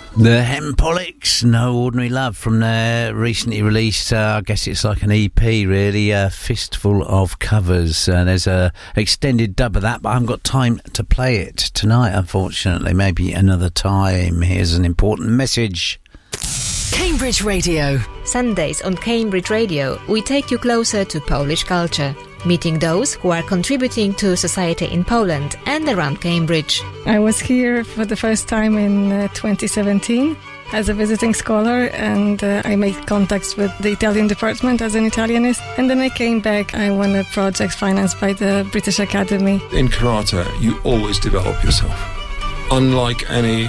The Hempolics, No Ordinary Love, from their recently released, I guess it's like an EP really, a fistful of covers. There's a extended dub of that, but I haven't got time to play it tonight, unfortunately. Maybe another time. Here's an important message. Cambridge Radio. Sundays on Cambridge Radio, we take you closer to Polish culture, meeting those who are contributing to society in Poland and around Cambridge. I was here for the first time in 2017 as a visiting scholar, and I made contacts with the Italian department as an Italianist, and then I came back. I won a project financed by the British Academy. In karate, you always develop yourself. Unlike any